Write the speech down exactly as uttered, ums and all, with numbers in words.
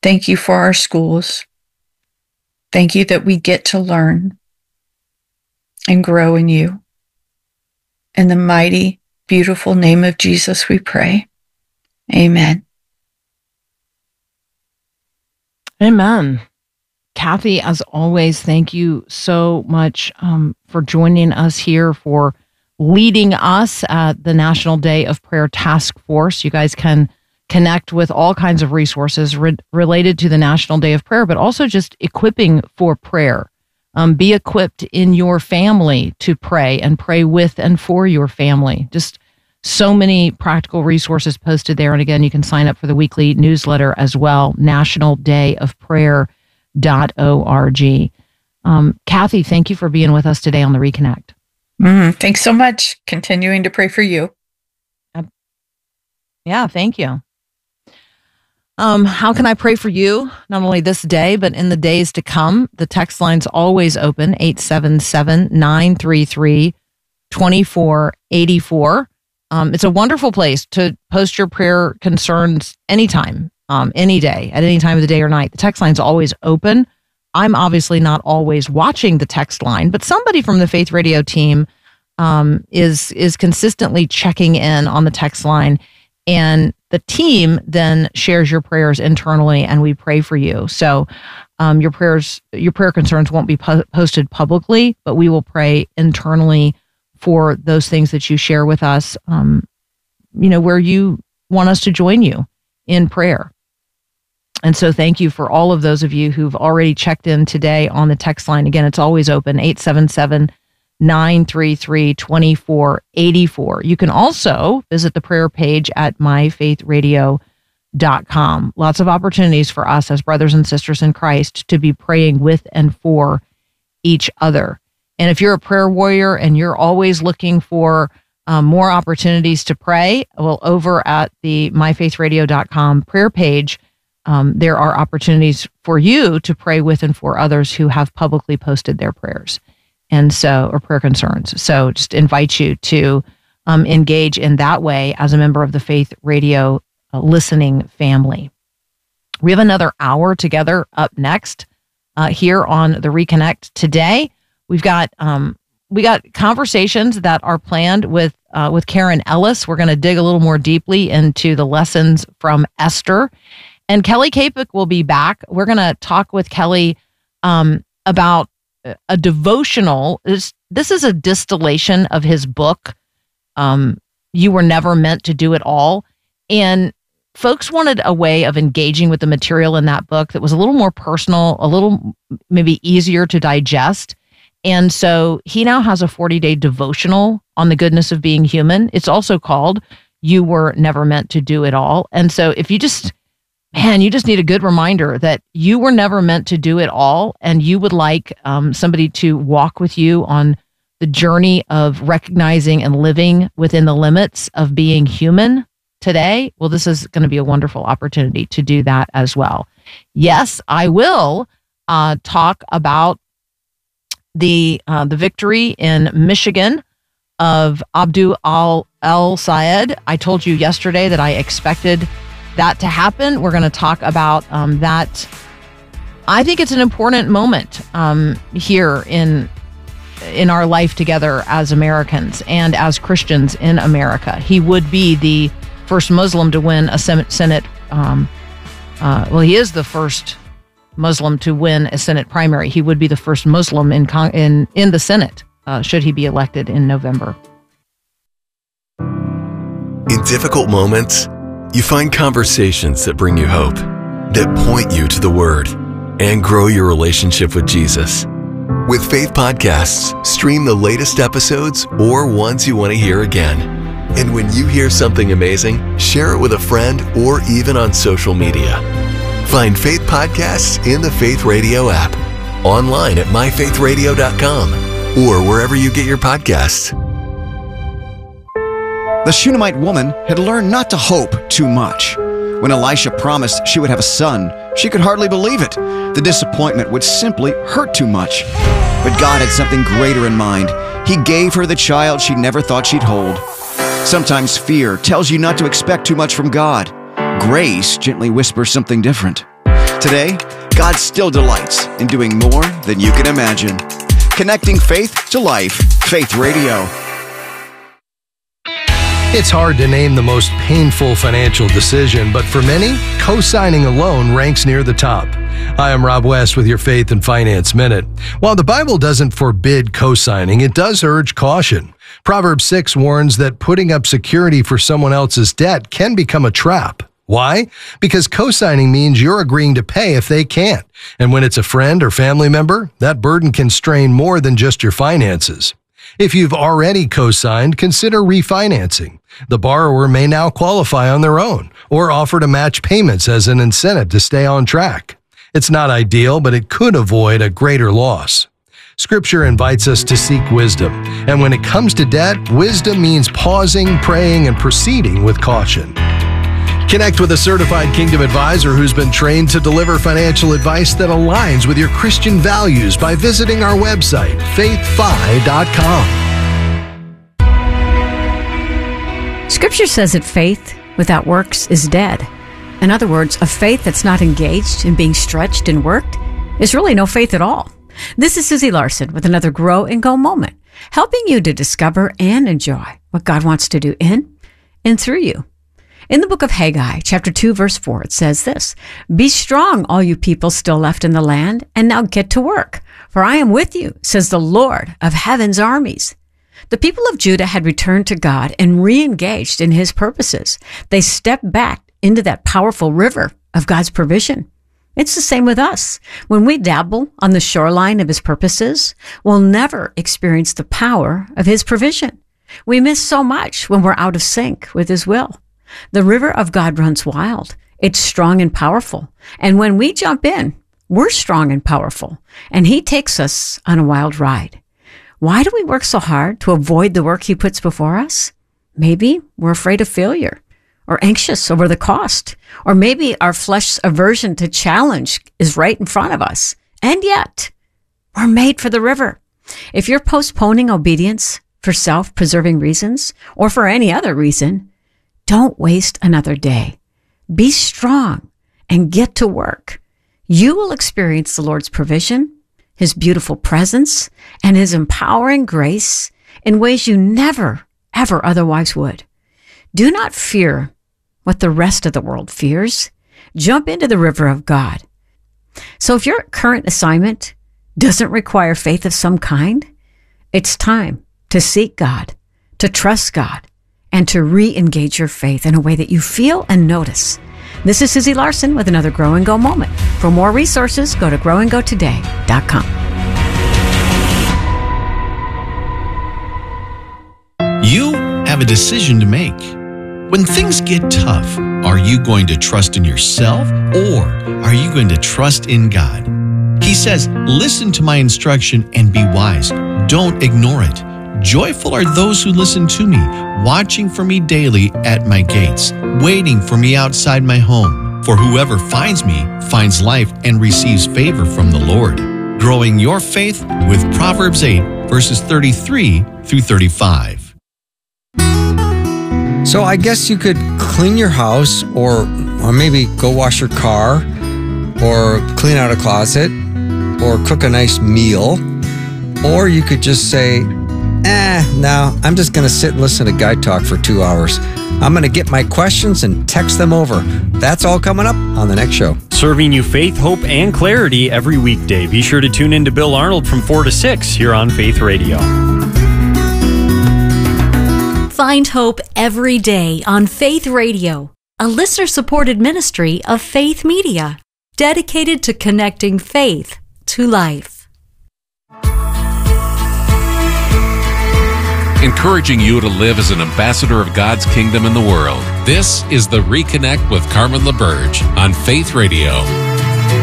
Thank you for our schools. Thank you that we get to learn and grow in you. In the mighty, beautiful name of Jesus, we pray. Amen. Amen. Kathy, as always, thank you so much um, for joining us here, for leading us at the National Day of Prayer Task Force. You guys can connect with all kinds of resources re- related to the National Day of Prayer, but also just equipping for prayer. Um, be equipped in your family to pray and pray with and for your family. Just so many practical resources posted there. And again, you can sign up for the weekly newsletter as well, national day of prayer dot org. Um, Kathy, thank you for being with us today on the Reconnect. Mm, thanks so much. Continuing to pray for you. Uh, yeah, thank you. Um, how can I pray for you? Not only this day, but in the days to come. The text line's always open, eight seven seven, nine three three, two four eight four. Um, it's a wonderful place to post your prayer concerns anytime, um, any day, at any time of the day or night. The text line's always open. I'm obviously not always watching the text line, but somebody from the Faith Radio team um, is is consistently checking in on the text line. And the team then shares your prayers internally, and we pray for you. So um, your prayers, your prayer concerns won't be po- posted publicly, but we will pray internally for those things that you share with us, um, you know, where you want us to join you in prayer. And so thank you for all of those of you who've already checked in today on the text line. Again, it's always open, eight seven seven, nine three three, two four eight four. You can also visit the prayer page at my faith radio dot com. Lots of opportunities for us as brothers and sisters in Christ to be praying with and for each other. And if you're a prayer warrior and you're always looking for um, more opportunities to pray, well, over at the my faith radio dot com prayer page, um, there are opportunities for you to pray with and for others who have publicly posted their prayers. And so, or prayer concerns. So just invite you to um, engage in that way as a member of the Faith Radio uh, listening family. We have another hour together up next uh, here on the Reconnect today. We've got um, we got conversations that are planned with uh, with Karen Ellis. We're going to dig a little more deeply into the lessons from Esther. And Kelly Kapik will be back. We're going to talk with Kelly um, about a devotional. This, this is a distillation of his book, um, You Were Never Meant to Do It All. And folks wanted a way of engaging with the material in that book that was a little more personal, a little maybe easier to digest. And so he now has a forty-day devotional on the goodness of being human. It's also called You Were Never Meant to Do It All. And so if you just... Man, you just need a good reminder that you were never meant to do it all, and you would like um, somebody to walk with you on the journey of recognizing and living within the limits of being human today. Well, this is going to be a wonderful opportunity to do that as well. Yes, I will uh, talk about the uh, the victory in Michigan of Abdu al-Sayed. I told you yesterday that I expected that to happen. We're going to talk about um, that. I think it's an important moment um, here in in our life together as Americans and as Christians in America. He would be the first Muslim to win a Senate. Um, uh, well, he is the first Muslim to win a Senate primary. He would be the first Muslim in con- in in the Senate uh, should he be elected in November. In difficult moments, you find conversations that bring you hope, that point you to the Word, and grow your relationship with Jesus. With Faith Podcasts, stream the latest episodes or ones you want to hear again. And when you hear something amazing, share it with a friend or even on social media. Find Faith Podcasts in the Faith Radio app, online at my faith radio dot com, or wherever you get your podcasts. The Shunammite woman had learned not to hope too much. When Elisha promised she would have a son, she could hardly believe it. The disappointment would simply hurt too much. But God had something greater in mind. He gave her the child she never thought she'd hold. Sometimes fear tells you not to expect too much from God. Grace gently whispers something different. Today, God still delights in doing more than you can imagine. Connecting faith to life. Faith Radio. It's hard to name the most painful financial decision, but for many, co-signing a loan ranks near the top. Hi, I'm Rob West with your Faith and Finance Minute. While the Bible doesn't forbid co-signing, it does urge caution. Proverbs six warns that putting up security for someone else's debt can become a trap. Why? Because co-signing means you're agreeing to pay if they can't. And when it's a friend or family member, that burden can strain more than just your finances. If you've already co-signed, consider refinancing. The borrower may now qualify on their own or offer to match payments as an incentive to stay on track. It's not ideal, but it could avoid a greater loss. Scripture invites us to seek wisdom, and when it comes to debt, wisdom means pausing, praying, and proceeding with caution. Connect with a certified Kingdom advisor who's been trained to deliver financial advice that aligns with your Christian values by visiting our website, faith fi dot com. Scripture says that faith without works is dead. In other words, a faith that's not engaged in being stretched and worked is really no faith at all. This is Susie Larson with another Grow and Go moment, helping you to discover and enjoy what God wants to do in and through you. In the book of Haggai, chapter two, verse four, it says this, "Be strong, all you people still left in the land, and now get to work. For I am with you, says the Lord of heaven's armies." The people of Judah had returned to God and re-engaged in his purposes. They stepped back into that powerful river of God's provision. It's the same with us. When we dabble on the shoreline of his purposes, we'll never experience the power of his provision. We miss so much when we're out of sync with his will. The river of God runs wild. It's strong and powerful. And when we jump in, we're strong and powerful. And he takes us on a wild ride. Why do we work so hard to avoid the work he puts before us? Maybe we're afraid of failure or anxious over the cost. Or maybe our flesh's aversion to challenge is right in front of us. And yet, we're made for the river. If you're postponing obedience for self-preserving reasons or for any other reason, don't waste another day. Be strong and get to work. You will experience the Lord's provision, his beautiful presence, and his empowering grace in ways you never, ever otherwise would. Do not fear what the rest of the world fears. Jump into the river of God. So if your current assignment doesn't require faith of some kind, it's time to seek God, to trust God, and to re-engage your faith in a way that you feel and notice. This is Susie Larson with another Grow and Go moment. For more resources, go to grow and go today dot com. You have a decision to make. When things get tough, are you going to trust in yourself or are you going to trust in God? He says, "Listen to my instruction and be wise. Don't ignore it. Joyful are those who listen to me, watching for me daily at my gates, waiting for me outside my home. For whoever finds me finds life and receives favor from the Lord." Growing your faith with Proverbs eight, verses thirty-three through thirty-five. So I guess you could clean your house or, or maybe go wash your car or clean out a closet or cook a nice meal. Or you could just say, eh, no, I'm just going to sit and listen to Guy talk for two hours. I'm going to get my questions and text them over. That's all coming up on the next show. Serving you faith, hope, and clarity every weekday. Be sure to tune in to Bill Arnold from four to six here on Faith Radio. Find hope every day on Faith Radio, a listener-supported ministry of Faith Media, dedicated to connecting faith to life. Encouraging you to live as an ambassador of God's kingdom in the world. This is the Reconnect with Carmen LaBerge on Faith Radio.